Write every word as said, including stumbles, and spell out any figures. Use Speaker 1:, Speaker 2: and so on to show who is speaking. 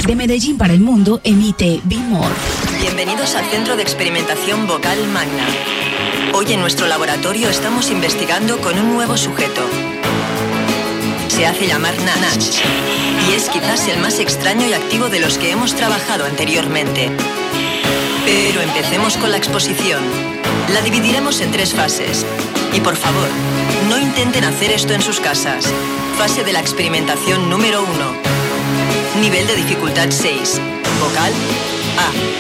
Speaker 1: De Medellín para el mundo emite Be More.
Speaker 2: Bienvenidos al Centro de Experimentación Vocal Magna. Hoy en nuestro laboratorio estamos investigando con un nuevo sujeto. Se hace llamar Nanach y es quizás el más extraño y activo de los que hemos trabajado anteriormente. Pero empecemos con la exposición. La dividiremos en tres fases. Y por favor, no intenten hacer esto en sus casas. Fase de la experimentación número uno. Nivel de dificultad seis. Vocal A.